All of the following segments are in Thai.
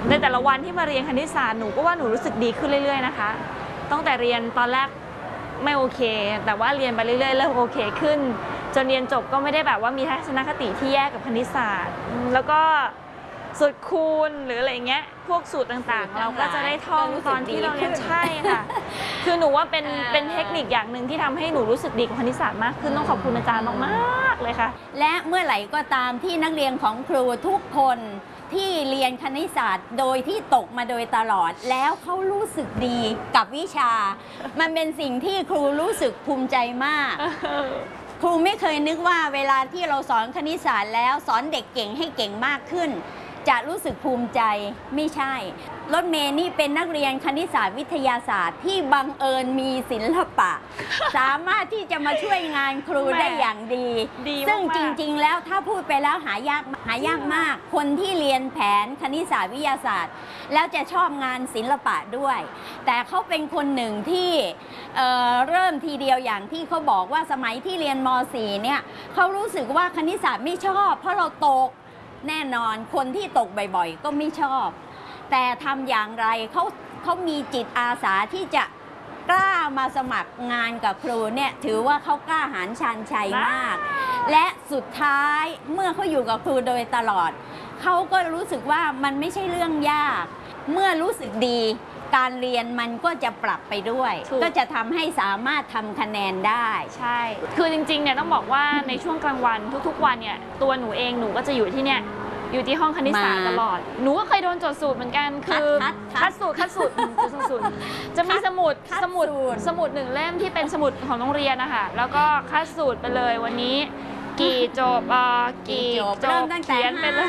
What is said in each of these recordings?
ในแต่ละวันที่มาเรียนคณิตศาสตร์หนูก็ว่าหนูรู้สึกดีขึ้นเรื่อยๆนะคะตั้งแต่เรียนตอนแรกไม่โอเคแต่ว่าเรียนไปเรื่อยๆเริ่มโอเคขึ้นจนเรียนจบก็ไม่ได้แบบว่ามีทัศนคติที่แย่กับคณิตศาสตร์แล้วก็สูตรคูณหรืออะไรเงี้ยพวกสูตรต่างๆเราก็จะได้ท่องตอนที่เราเรียนใช่ค่ะคือหนูว่าเป็นเทคนิคอย่างหนึ่งที่ทำให้หนูรู้สึกดีกับคณิตศาสตร์มากขึ้นต้องขอบคุณอาจารย์มากๆเลยค่ะและเมื่อไหร่ก็ตามที่นักเรียนของครูทุกคนที่เรียนคณิตศาสตร์โดยที่ตกมาโดยตลอดแล้วเขารู้สึกดีกับวิชามันเป็นสิ่งที่ครูรู้สึกภูมิใจมากครูไม่เคยนึกว่าเวลาที่เราสอนคณิตศาสตร์แล้วสอนเด็กเก่งให้เก่งมากขึ้นจะรู้สึกภูมิใจไม่ใช่รถเมย์นี่เป็นนักเรียนคณิตศาสตร์วิทยาศาสตร์ที่บังเอิญมีศิลปะ สามารถที่จะมาช่วยงานครูได้อย่างดีซึ่งจริงๆแล้วถ้าพูดไปแล้วหายากมากคนที่เรียนแผนคณิตศาสตร์วิทยาศาสตร์แล้วจะชอบงานศิลปะด้วยแต่เขาเป็นคนหนึ่งที่เริ่มทีเดียวอย่างที่เขาบอกว่าสมัยที่เรียนม .4 เนี่ยเขารู้สึกว่าคณิตศาสตร์ไม่ชอบเพราะเราตกแน่นอนคนที่ตกบ่อยๆก็ไม่ชอบแต่ทำอย่างไรเขามีจิตอาสาที่จะกล้ามาสมัครงานกับครูเนี่ยถือว่าเขากล้าหาญชาญชัยมากและสุดท้ายเมื่อเขาอยู่กับครูโดยตลอดเขาก็รู้สึกว่ามันไม่ใช่เรื่องยากเมื่อรู้สึกดีการเรียนมันก็จะปรับไปด้วยก็จะทำให้สามารถทำคะแนนได้ใช่คือจริงๆเนี่ยต้องบอกว่าในช่วงกลางวันทุกๆวันเนี่ยตัวหนูเองหนูก็จะอยู่ที่เนี่ยอยู่ที่ห้องคณิตศาสตร์ตลอดหนูก็เคยโดนโจทย์สูตรเหมือนกันคือคัดสูตรจะมีสมุดหนึ่งเล่มที่เป็นสมุดของโรงเรียนนะคะแล้วก็คัดสูตรไปเลยวันนี้กี่จบกี่จบเขียนไปเลย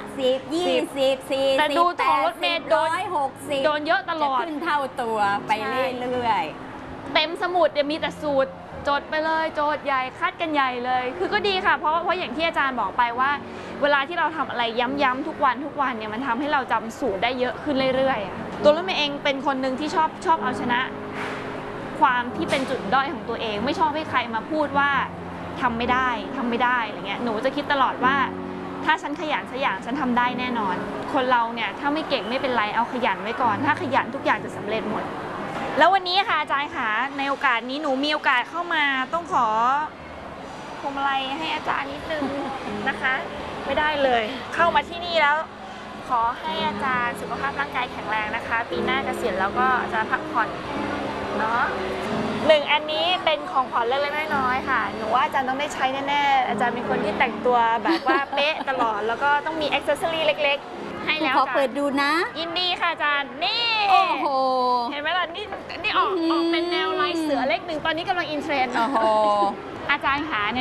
10 20 40 แต่ดูของรถเมล์โดนเยอะตลอดขึ้นเท่าตัวไปเรื่อยๆเต็มสมุดเดี๋ยวมีแต่สูตรจดไปเลยโจทย์ใหญ่คัดกันใหญ่เลยคือก็ดีค่ะเพราะอย่างที่อาจารย์บอกไปว่าเวลาที่เราทำอะไรย้ำๆทุกวันเนี่ยมันทำให้เราจำสูตรได้เยอะขึ้นเรื่อยๆตัวรถเมย์เองเป็นคนหนึ่งที่ชอบเอาชนะความที่เป็นจุดด้อยของตัวเองไม่ชอบให้ใครมาพูดว่าทำไม่ได้อะไรเงี้ยหนูจะคิดตลอดว่าถ้าฉันขยันสักอย่างฉันทำได้แน่นอนคนเราเนี่ยถ้าไม่เก่งไม่เป็นไรเอาขยันไว้ก่อนถ้าขยันทุกอย่างจะสำเร็จหมดแล้ววันนี้ค่ะอาจารย์ค่ะในโอกาสนี้หนูมีโอกาสเข้ามาต้องขอพวงมาลัยให้อาจารย์นิดนึงนะคะไม่ได้เลยเข้ามาที่นี่แล้วขอให้อาจารย์สุขภาพร่างกายแข็งแรงนะคะปีหน้าเกษียณแล้วก็จะพักผ่อนเนาะอันนี้เป็นของขวัญเล็กๆน้อยๆค่ะหนูว่าอาจารย์ต้องได้ใช้แน่ๆอาจารย์เป็นคนที่แต่งตัวแบบว่าเป๊ะตลอดแล้วก็ต้องมีอ็อกเซสซอรี่เล็กๆให้แล้วขอเปิดดูนะยินดีค่ะอาจารย์นี่โอ้โหเห็นไหมล่ะนี่ออกเป็นแนวลายเสือเลข 1ตอนนี้กำลังอินเทรนด์โอ้โหอาจารย์ขา